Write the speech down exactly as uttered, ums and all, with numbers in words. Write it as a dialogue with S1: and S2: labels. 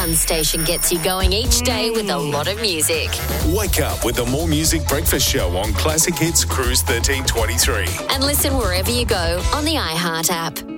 S1: One station gets you going each day with a lot of music.
S2: Wake up with the More Music Breakfast Show on Classic Hits Cruise thirteen twenty-three.
S1: And listen wherever you go on the iHeart app.